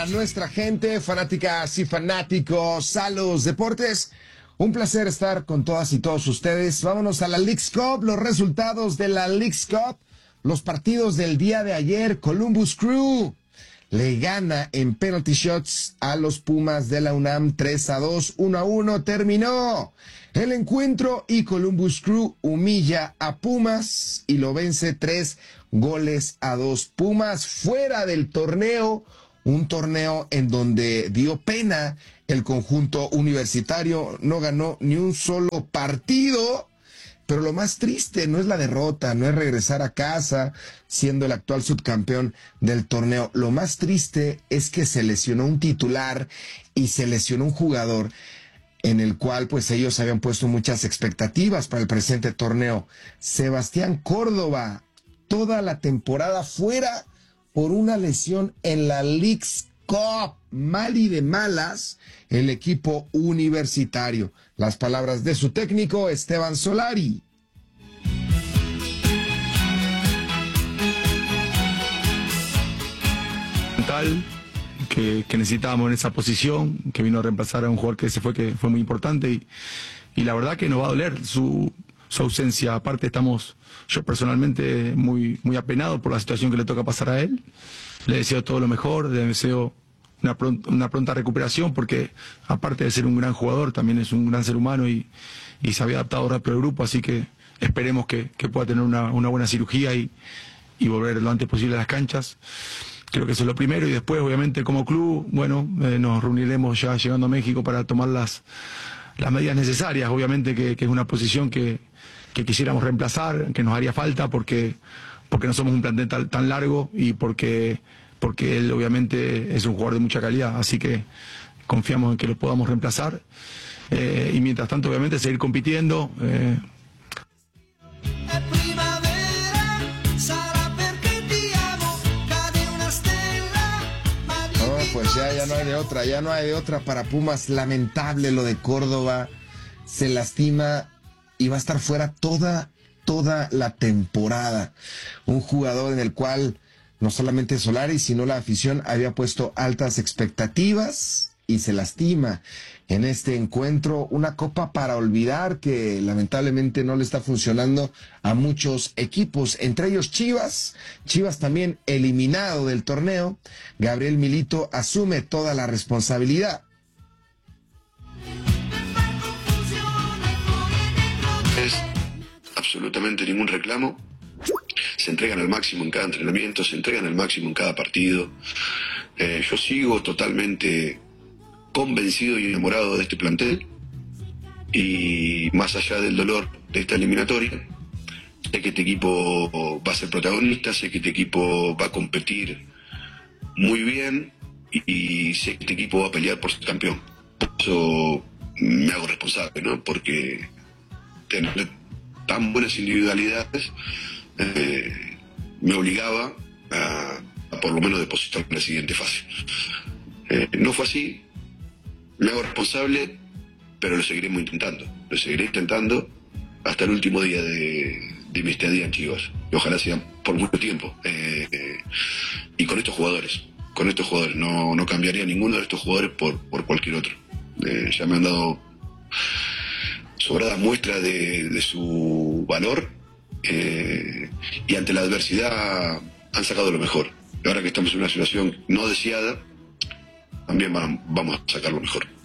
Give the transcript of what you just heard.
nuestra gente, fanáticas y fanáticos a los deportes. Un placer estar con todas y todos ustedes. Vámonos a la Leagues Cup, los resultados de la Leagues Cup, los partidos del día de ayer. Columbus Crew le gana en penalty shots a los Pumas de la UNAM 3-2, 1-1 terminó el encuentro y Columbus Crew humilla a Pumas y lo vence 3-2. Pumas fuera del torneo, un torneo en donde dio pena el conjunto universitario, no ganó ni un solo partido. Pero lo más triste no es la derrota, no es regresar a casa siendo el actual subcampeón del torneo. Lo más triste es que se lesionó un titular y se lesionó un jugador en el cual pues ellos habían puesto muchas expectativas para el presente torneo. Sebastián Córdoba, toda la temporada fuera por una lesión en la Leagues Cup. Mal y de malas el equipo universitario. Las palabras de su técnico Esteban Solari. Que necesitábamos en esa posición, que vino a reemplazar a un jugador que se fue, que fue muy importante y la verdad que nos va a doler su ausencia. Aparte estamos, yo personalmente muy apenado por la situación que le toca pasar a él. Le deseo todo lo mejor, le deseo una pronta recuperación, porque aparte de ser un gran jugador, también es un gran ser humano y se había adaptado rápido al grupo, así que esperemos que pueda tener una buena cirugía y volver lo antes posible a las canchas. Creo que eso es lo primero, y después obviamente como club, bueno, nos reuniremos ya llegando a México para tomar las medidas necesarias. Obviamente que es una posición que quisiéramos reemplazar, que nos haría falta porque no somos un plantel tan largo y porque él obviamente es un jugador de mucha calidad, así que confiamos en que lo podamos reemplazar y mientras tanto obviamente seguir compitiendo. Pues ya no hay de otra para Pumas. Lamentable lo de Córdoba, se lastima y va a estar fuera toda la temporada. Un jugador en el cual no solamente Solari, sino la afición había puesto altas expectativas y se lastima en este encuentro. Una copa para olvidar que lamentablemente no le está funcionando a muchos equipos, entre ellos Chivas. Chivas también eliminado del torneo. Gabriel Milito asume toda la responsabilidad. Es absolutamente ningún reclamo. Se entregan al máximo en cada entrenamiento, se entregan al máximo en cada partido. Yo sigo totalmente convencido y enamorado de este plantel, y más allá del dolor de esta eliminatoria, sé que este equipo va a ser protagonista, sé que este equipo va a competir muy bien y sé que este equipo va a pelear por ser campeón. Por eso me hago responsable, ¿no? Porque tener tan buenas individualidades me obligaba a por lo menos depositar en la siguiente fase. No fue así, me hago responsable, pero lo seguiré intentando hasta el último día de mi estadía en Chivas, y ojalá sea por mucho tiempo, y con estos jugadores no cambiaría ninguno de estos jugadores por cualquier otro. Ya me han dado sobradas muestras de su valor, y ante la adversidad han sacado lo mejor. Y ahora que estamos en una situación no deseada, también vamos a sacar lo mejor.